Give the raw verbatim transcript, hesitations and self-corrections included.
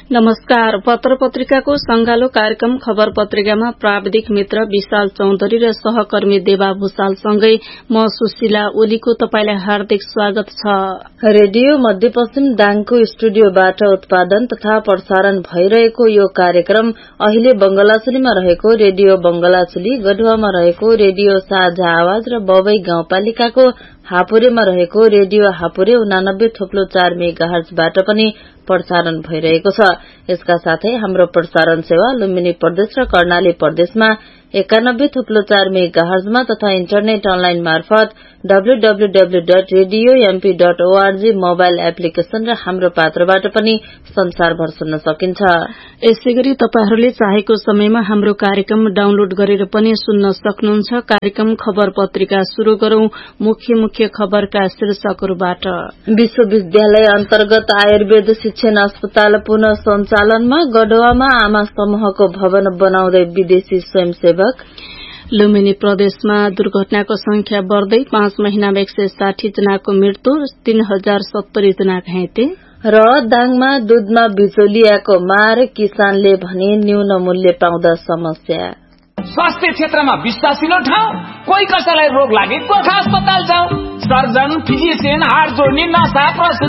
नमस्कार। पत्र पत्रिकाको संगालो कार्यक्रम खबर पत्रिकामा प्राविधिक मित्र विशाल चौधरी र सहकर्मी देवा भूषालसँगै म सुशीला ओलीको तपाईलाई हार्दिक स्वागत छ। रेडियो मध्यपश्चिम दाङको स्टुडियोबाट उत्पादन तथा प्रसारण भइरहेको यो कार्यक्रम अहिले बंगलाचुलीमा रहेको रेडियो बंगलाचुली, गढुवामा रहेको रेडियो साझा आवाज र बबई गाउँपालिकाको हापुरेमा रहेको रेडियो हापुरे उनानब्बे थोप्लो चार मेगाहर्जबाट पनि प्रसारण भइरहेको छ। यसका साथै हाम्रो प्रसारण सेवा लुम्बिनी प्रदेश र कर्णाली प्रदेशमा एकानब्बे थोप्लो चार मेगाहर्जमा तथा इन्टरनेट अनलाइन मार्फत W W W dot radio MP dot ORG mobile application र हाम्रो पात्रबाट पनि संसारभर सुन्न सकिन्छ। यसैगरी तपाईहरूले चाहेको समयमा हाम्रो कार्यक्रम डाउनलोड गरेर पनि सुन्न सक्नुहुन्छ। कार्यक्रम खबर पत्रिका शुरू गरौं मुख्य मुख्य खबरका शीर्षकहरूबाट। विश्वविद्यालय अन्तर्गत आयुर्वेद शिक्षण अस्पताल पुनः सञ्चालनमा, गढवामा आमा समूहको भवन बनाउँदै विदेशी स्वयंसेवक। लुम्बिनी प्रदेशमा दुर्घटनाको संख्या बढ़दै पाँच महिनामा एक सय साठी जनाको मृत्यु, तीन हजार सत्तरी जना घाइते। र दाङमा दूधमा बिचौलियाको मार, किसानले भने न्यून मूल्य पाउँदा समस्या। स्वास्थ्य क्षेत्रमा विश्वासिलो ठाउँ, कोही कसैलाई रोग लागे गोर्खा अस्पताल जाऊ। सर्जन, फिजिशियन, हाड जोड्ने, नसा, प्रशुद्धि